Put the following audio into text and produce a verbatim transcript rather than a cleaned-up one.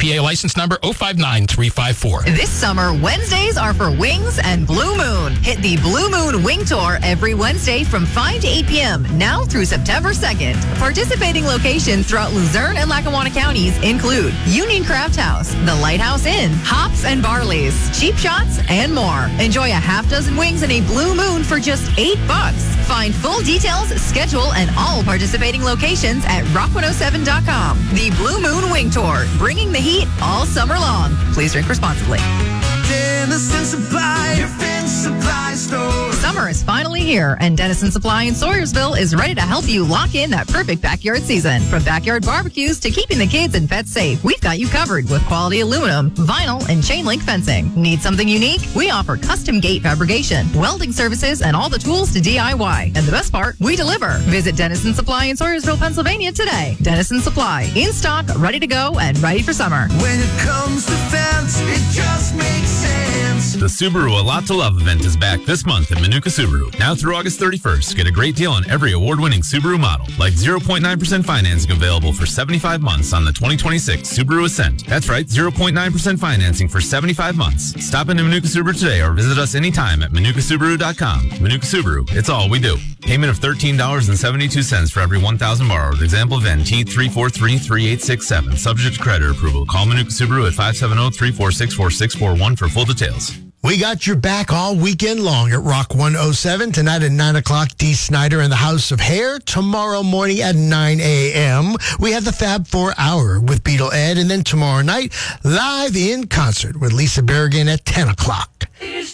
P A license number oh five nine three five four. This summer, Wednesdays are for Wings and Blue Moon. Hit the Blue Moon Wing Tour every Wednesday from five to eight p.m. now through September second. Participating locations throughout Luzerne and Lackawanna counties include Union Craft House, the Lighthouse Inn, Hops and Barley's, Cheap Shots, and more. Enjoy a half dozen wings and a Blue Moon for just eight bucks. Find full details, schedule, and all participating locations at rock one oh seven dot com. The Blue Moon Wing Tour, bringing the heat all summer long. Please drink responsibly. Dennison Supply, your fence supply store. Summer is finally here, and Dennison Supply in Sawyerville is ready to help you lock in that perfect backyard season. From backyard barbecues to keeping the kids and pets safe, we've got you covered with quality aluminum, vinyl, and chain link fencing. Need something unique? We offer custom gate fabrication, welding services, and all the tools to D I Y. And the best part, we deliver. Visit Dennison Supply in Sawyerville, Pennsylvania today. Dennison Supply, in stock, ready to go, and ready for summer. When it comes to fence, it just makes sense. The Subaru A Lot to Love event is back this month at Manuka Subaru. Now through August thirty-first, get a great deal on every award-winning Subaru model, like zero point nine percent financing available for seventy-five months on the twenty twenty-six Subaru Ascent. That's right, zero point nine percent financing for seventy-five months. Stop into Manuka Subaru today or visit us anytime at manuka subaru dot com. Manuka Subaru, it's all we do. Payment of thirteen dollars and seventy-two cents for every one thousand borrowed. Example V I N T three four three, three eight six seven. Subject to credit approval. Call Manuka Subaru at five seven zero, three four six, four six four one for full details. We got your back all weekend long at Rock one oh seven. Tonight at nine o'clock, Dee Snider and the House of Hair. Tomorrow morning at nine a.m., we have the Fab Four Hour with Beetle Ed. And then tomorrow night, live in concert with Lisa Berrigan at ten o'clock.